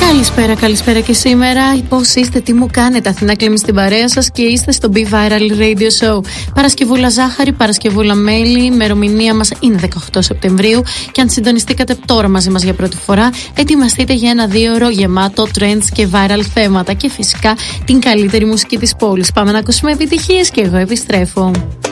Καλησπέρα και σήμερα. Πώς είστε, τι μου κάνετε? Αθηνά Κλίμη στην παρέα σας και είστε στο Be Viral Radio Show. Παρασκευούλα ζάχαρη, Παρασκευούλα μέλι. Η ημερομηνία μας είναι 18 Σεπτεμβρίου. Και αν συντονιστήκατε τώρα μαζί μας για πρώτη φορά, ετοιμαστείτε για ένα 2ωρο γεμάτο trends και viral θέματα. Και φυσικά την καλύτερη μουσική της πόλης. Πάμε να ακούσουμε επιτυχίες και εγώ επιστρέφω.